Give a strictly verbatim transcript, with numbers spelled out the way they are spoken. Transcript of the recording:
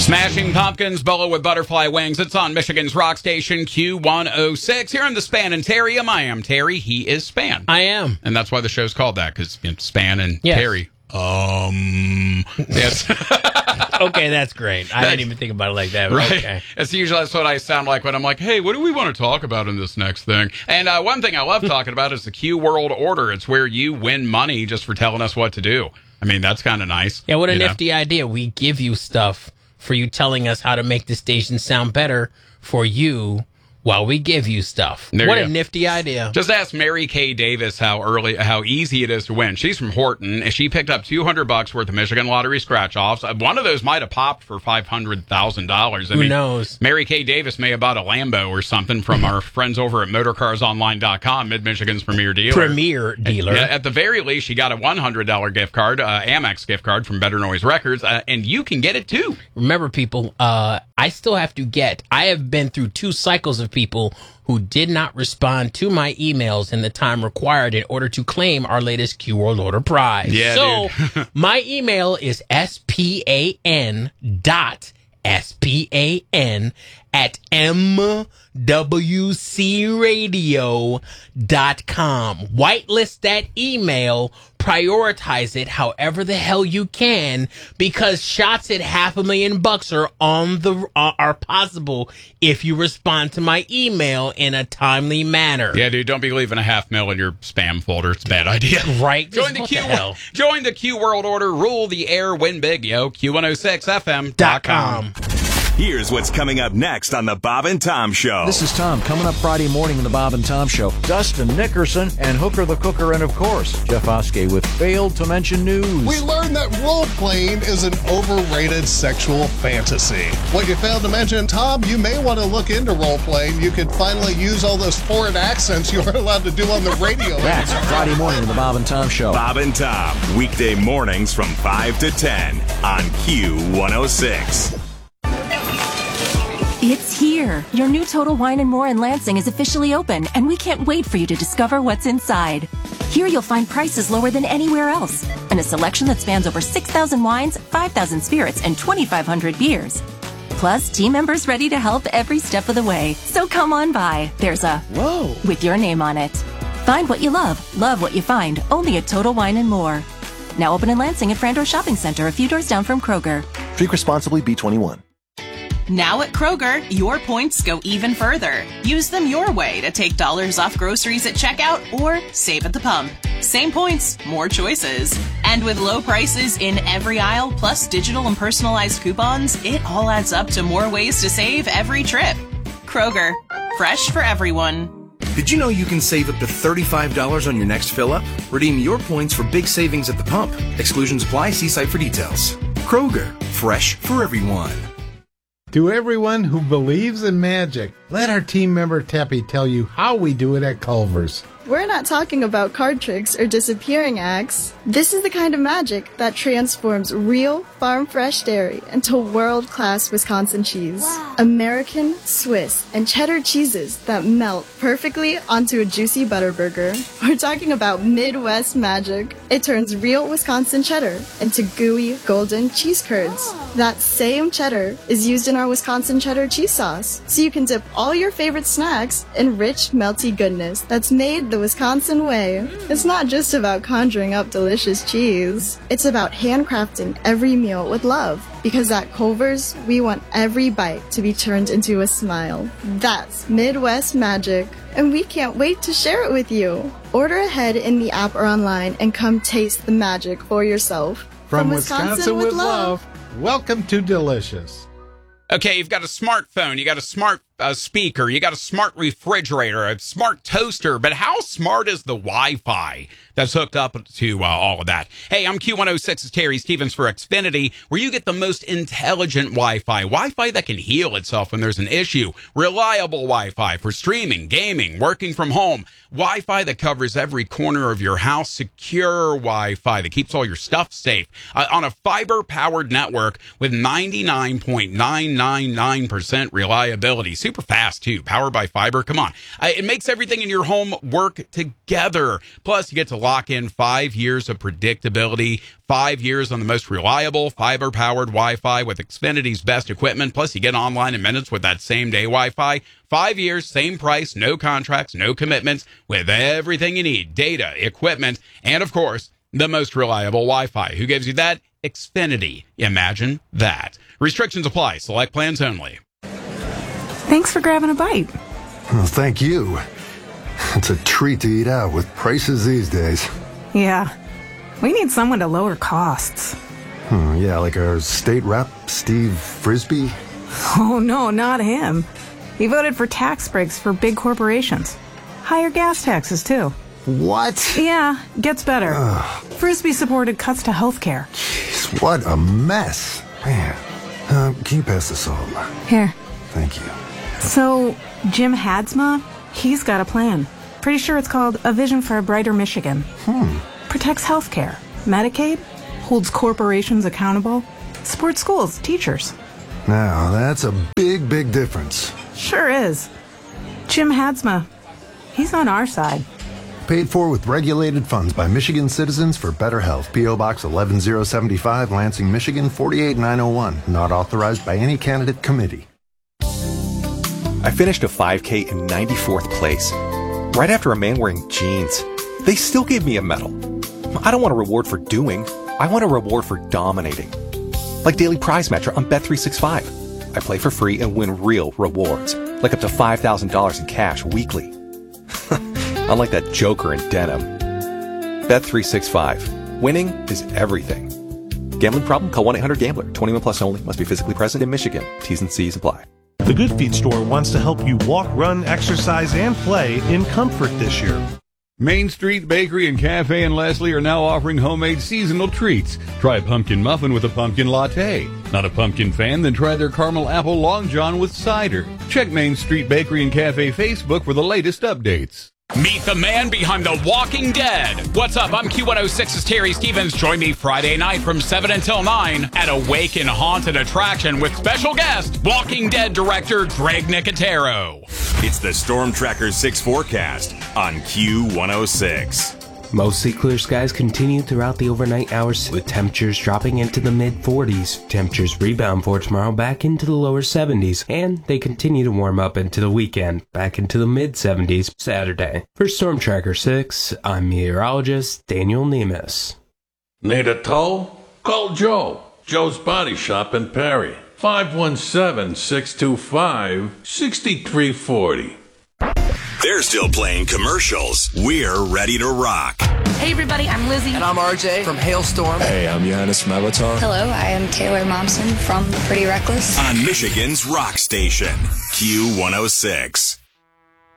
Smashing Pumpkins, Bolo with Butterfly Wings. It's on Michigan's rock station, Q one oh six. Here in the Span and Terry. I am Terry. He is Span. I am. And that's why the show's called that, because you know, Span and yes. Terry. Um, yes. Okay, that's great. I didn't even think about it like that. Right. Okay. It's usually that's what I sound like when I'm like, hey, what do we want to talk about in this next thing? And uh, one thing I love talking about is the Q World Order. It's where you win money just for telling us what to do. I mean, that's kind of nice. Yeah, what a you nifty know? idea. We give you stuff for you telling us how to make the station sound better for you while we give you stuff. There what you a go. Nifty idea. Just ask Mary Kay Davis how early, how easy it is to win. She's from Horton, and she picked up two hundred bucks worth of Michigan Lottery scratch-offs. One of those might have popped for five hundred thousand dollars. I Who mean, knows? Mary Kay Davis may have bought a Lambo or something from our friends over at motor cars online dot com, Mid-Michigan's premier dealer. Premier dealer. At, at the very least, she got a one hundred dollars gift card, uh, Amex gift card from Better Noise Records, uh, and you can get it too. Remember, people, uh, I still have to get, I have been through two cycles of people who did not respond to my emails in the time required in order to claim our latest Q World Order prize. Yeah, so my email is span dot S-P-A-N at M W C radio dot com. Whitelist that email, prioritize it however the hell you can, because shots at half a million bucks are on the uh, are possible if you respond to my email in a timely manner. Yeah, dude, don't be leaving a half mil in your spam folder. It's a bad idea. Right? Join the What Q. the hell? Join the Q World Order. Rule the air. Win big, yo. Q one oh six F M dot com. Here's what's coming up next on the Bob and Tom Show. This is Tom. Coming up Friday morning in the Bob and Tom Show. Dustin Nickerson and Hooker the Cooker, and of course, Jeff Oskey with Failed to Mention News. We learned that role-playing is an overrated sexual fantasy. What you failed to mention, Tom, you may want to look into role-playing. You could finally use all those foreign accents you weren't allowed to do on the radio. That's Friday morning in the Bob and Tom Show. Bob and Tom, weekday mornings from five to ten on Q one oh six. It's here. Your new Total Wine and More in Lansing is officially open, and we can't wait for you to discover what's inside. Here you'll find prices lower than anywhere else, and a selection that spans over six thousand wines, five thousand spirits, and twenty-five hundred beers. Plus, team members ready to help every step of the way. So come on by. There's a Whoa with your name on it. Find what you love, love what you find, only at Total Wine and More. Now open in Lansing at Frandor Shopping Center, a few doors down from Kroger. Drink responsibly, B twenty-one. Now at Kroger, your points go even further. Use them your way to take dollars off groceries at checkout or save at the pump. Same points, more choices. And with low prices in every aisle, plus digital and personalized coupons, it all adds up to more ways to save every trip. Kroger, fresh for everyone. Did you know you can save up to thirty-five dollars on your next fill-up? Redeem your points for big savings at the pump. Exclusions apply. See site for details. Kroger, fresh for everyone. To everyone who believes in magic, let our team member Teppy tell you how we do it at Culver's. We're not talking about card tricks or disappearing acts. This is the kind of magic that transforms real farm fresh dairy into world-class Wisconsin cheese. Wow. American, Swiss, and cheddar cheeses that melt perfectly onto a juicy butter burger. We're talking about Midwest magic. It turns real Wisconsin cheddar into gooey, golden cheese curds. That same cheddar is used in our Wisconsin cheddar cheese sauce, so you can dip all your favorite snacks in rich, melty goodness that's made the Wisconsin way. It's not just about conjuring up delicious cheese. It's about handcrafting every meal with love. Because at Culver's, we want every bite to be turned into a smile. That's Midwest magic, and we can't wait to share it with you. Order ahead in the app or online and come taste the magic for yourself. From, From Wisconsin, Wisconsin with, with love, love, welcome to Delicious. Okay, you've got a smartphone, you got a smart uh, speaker, you got a smart refrigerator, a smart toaster, but how smart is the Wi-Fi that's hooked up to uh, all of that? Hey, I'm Q one oh six's Terry Stevens for Xfinity, where you get the most intelligent Wi-Fi, Wi-Fi that can heal itself when there's an issue, reliable Wi-Fi for streaming, gaming, working from home, Wi-Fi that covers every corner of your house, secure Wi-Fi that keeps all your stuff safe, uh, on a fiber-powered network with ninety-nine point nine nine nine percent reliability. super fast, too. Powered by fiber. Come on. Uh, it makes everything in your home work together. Plus, you get to lock in five years of predictability, five years on the most reliable fiber-powered Wi-Fi with Xfinity's best equipment. Plus, you get online in minutes with that same-day Wi-Fi. Five years, same price, no contracts, no commitments, with everything you need, data, equipment, and, of course, the most reliable Wi-Fi. Who gives you that? Xfinity. Imagine that. Restrictions apply. Select plans only. Thanks for grabbing a bite. Well, thank you. It's a treat to eat out with prices these days. Yeah. We need someone to lower costs. Hmm, yeah, like our state rep, Steve Frisbee? Oh, no, not him. He voted for tax breaks for big corporations. Higher gas taxes, too. What? Yeah, gets better. Ugh. Frisbee supported cuts to health care. Jeez, what a mess. Man. Uh, can you pass the salt? Here. Thank you. So, Jim Hadsma, he's got a plan. Pretty sure it's called A Vision for a Brighter Michigan. Hmm. Protects health care, Medicaid, holds corporations accountable, supports schools, teachers. Now, that's a big, big difference. Sure is. Jim Hadsma, he's on our side. Paid for with regulated funds by Michigan Citizens for Better Health. P O. Box eleven oh seventy-five, Lansing, Michigan four eight nine oh one. Not authorized by any candidate committee. I finished a five K in ninety-fourth place. Right after a man wearing jeans. They still gave me a medal. I don't want a reward for doing. I want a reward for dominating. Like Daily Prize Matcher on Bet three sixty-five. I play for free and win real rewards, like up to five thousand dollars in cash weekly. Unlike that joker in denim. Bet three sixty-five. Winning is everything. Gambling problem? Call one eight hundred gambler. twenty-one plus only. Must be physically present in Michigan. T's and C's apply. The Good Feet store wants to help you walk, run, exercise, and play in comfort this year. Main Street Bakery and Cafe in Leslie are now offering homemade seasonal treats. Try a pumpkin muffin with a pumpkin latte. Not a pumpkin fan? Then try their caramel apple long john with cider. Check Main Street Bakery and Cafe Facebook for the latest updates. Meet the man behind The Walking Dead. What's up? I'm Q one oh six's Terry Stevens. Join me Friday night from seven until nine at Awaken Haunted Attraction with special guest, Walking Dead director Greg Nicotero. It's the Storm Tracker six forecast on Q one oh six. Mostly clear skies continue throughout the overnight hours, with temperatures dropping into the mid forties. Temperatures rebound for tomorrow back into the lower seventies, and they continue to warm up into the weekend, back into the mid seventies Saturday. For Storm Tracker six, I'm meteorologist Daniel Nemes. Need a tow? Call Joe. Joe's Body Shop in Perry. five one seven, six two five, six three four zero. They're still playing commercials. We're ready to rock. Hey everybody, I'm Lizzie. And I'm R J from Hailstorm. Hey, I'm Johannes from Avatar. Hello, I am Taylor Momsen from Pretty Reckless. On Michigan's rock station, Q one oh six.